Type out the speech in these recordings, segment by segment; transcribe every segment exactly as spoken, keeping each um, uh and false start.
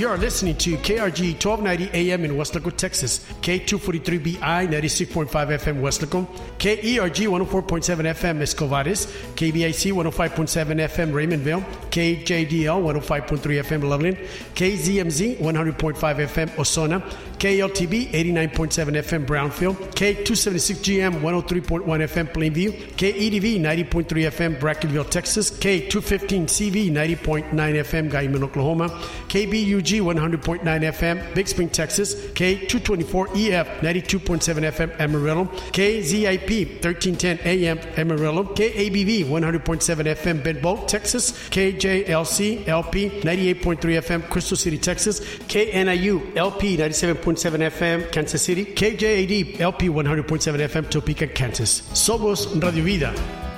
You are listening to K R G twelve ninety A M in Weslaco, Texas, K two forty-three B I ninety-six point five F M Weslaco, K E R G one oh four point seven F M Escovares, K B I C one oh five point seven F M Raymondville, K J D L one oh five point three F M Loveland, K Z M Z one hundred point five F M Osona, K L T B eighty-nine point seven F M Brownfield, K two seventy-six G M one oh three point one F M Plainview, K E D V ninety point three F M Brackenville, Texas, K two fifteen C V ninety point nine F M Guyman, Oklahoma, K B U G one hundred point nine F M Big Spring, Texas, K two twenty-four E F ninety-two point seven F M Amarillo, K Z I P thirteen ten A M Amarillo, K A B V one hundred point seven F M Bedboe, Texas, K J L C L P ninety-eight point three F M Crystal City, Texas, K N I U L P ninety-seven point seven F M Kansas City, K J A D L P one hundred point seven F M Topeka, Kansas. Somos Radio Vida.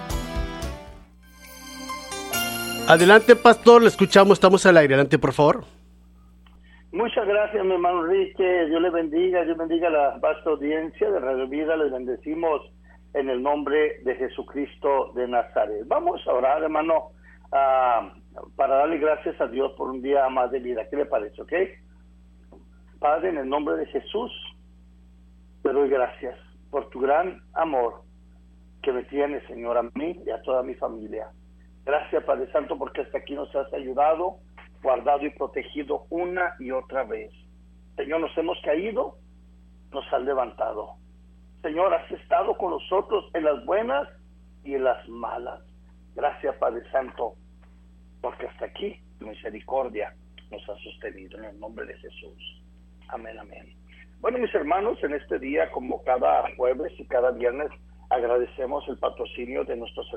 Adelante, pastor, le escuchamos, estamos al aire. Adelante, por favor. Muchas gracias, mi hermano Enrique. Dios le bendiga, Dios bendiga a la vasta audiencia de Radio Vida. Les bendecimos en el nombre de Jesucristo de Nazaret. Vamos a orar, hermano, uh, para darle gracias a Dios por un día más de vida. ¿Qué le parece, ok? Padre, en el nombre de Jesús, te doy gracias por tu gran amor que me tienes, Señor, a mí y a toda mi familia. Gracias, Padre Santo, porque hasta aquí nos has ayudado, guardado y protegido una y otra vez. Señor, nos hemos caído, nos has levantado. Señor, has estado con nosotros en las buenas y en las malas. Gracias, Padre Santo, porque hasta aquí tu misericordia nos ha sostenido en el nombre de Jesús. Amén, amén. Bueno, mis hermanos, en este día, como cada jueves y cada viernes, agradecemos el patrocinio de nuestros